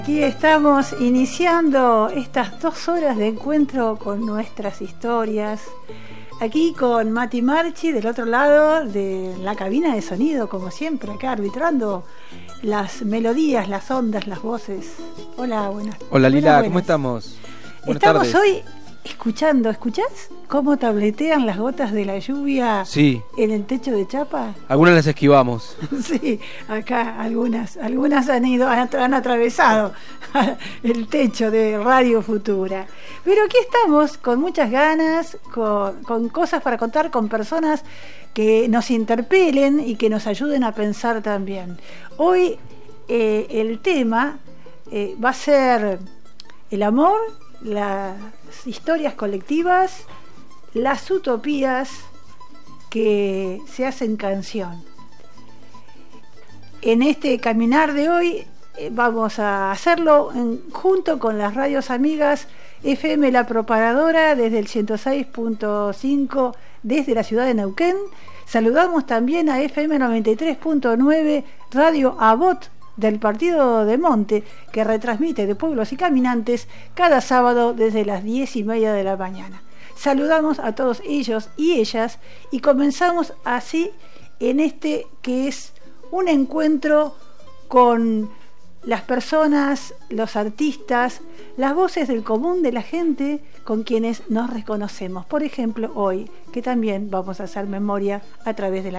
Aquí estamos iniciando estas 2 horas de encuentro con nuestras historias. Aquí con Mati Marchi del otro lado de la cabina de sonido, como siempre, acá arbitrando las melodías, las ondas, las voces. Hola, buenas. Hola Lila, buenas. ¿Cómo estamos? Buenas Estamos tardes. hoy escuchando, ¿escuchás cómo tabletean las gotas de la lluvia Sí. en el techo de chapa? Algunas las esquivamos. Sí, acá algunas han atravesado el techo de Radio Futura. Pero aquí estamos con muchas ganas, con cosas para contar, con personas que nos interpelen y que nos ayuden a pensar también. Hoy el tema va a ser el amor, las historias colectivas, las utopías que se hacen canción. En este caminar de hoy vamos a hacerlo junto con las radios amigas FM La Propagadora desde el 106.5 desde la ciudad de Neuquén. Saludamos también a FM 93.9 Radio Abot del Partido de Monte, que retransmite de Pueblos y Caminantes cada sábado desde las 10:30 de la mañana. Saludamos a todos ellos y ellas y comenzamos así en este que es un encuentro con las personas, los artistas, las voces del común de la gente con quienes nos reconocemos. Por ejemplo, hoy, que también vamos a hacer memoria a través de la